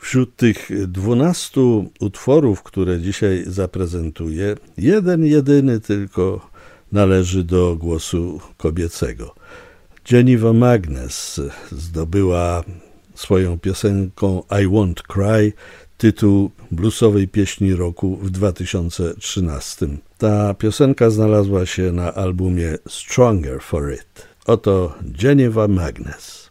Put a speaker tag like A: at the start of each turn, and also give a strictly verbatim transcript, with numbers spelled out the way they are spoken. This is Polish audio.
A: Wśród tych dwunastu utworów, które dzisiaj zaprezentuję, jeden, jedyny tylko należy do głosu kobiecego. Geneva Magness zdobyła swoją piosenką I Won't Cry tytuł bluesowej pieśni roku w dwa tysiące trzynastym. Ta piosenka znalazła się na albumie Stronger for It. Oto Geneva Magness.